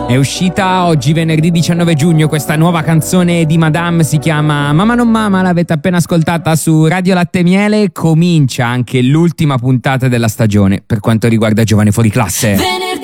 È uscita oggi venerdì 19 giugno questa nuova canzone di Madame, si chiama Mamma non mama, l'avete appena ascoltata su Radio Latte Miele. Comincia anche l'ultima puntata della stagione per quanto riguarda Giovani Fuori Classe. Venerdì